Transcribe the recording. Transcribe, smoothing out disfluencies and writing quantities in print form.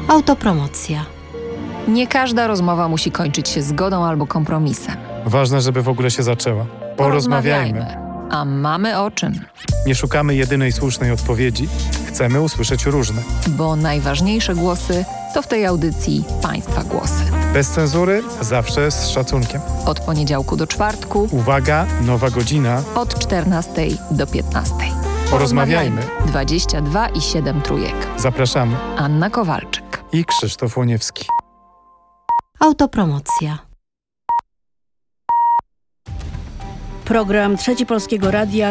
Autopromocja. Nie każda rozmowa musi kończyć się zgodą albo kompromisem. Ważne, żeby w ogóle się zaczęła. Porozmawiajmy. A mamy o czym? Nie szukamy jedynej słusznej odpowiedzi. Chcemy usłyszeć różne. Bo najważniejsze głosy to w tej audycji Państwa głosy. Bez cenzury, zawsze z szacunkiem. Od poniedziałku do czwartku, Uwaga, nowa godzina. od 14 do 15. Porozmawiajmy. 22,7 trójek. Zapraszamy. Anna Kowalczyk. I Krzysztof Łoniewski. Autopromocja. Program Trzeci Polskiego Radia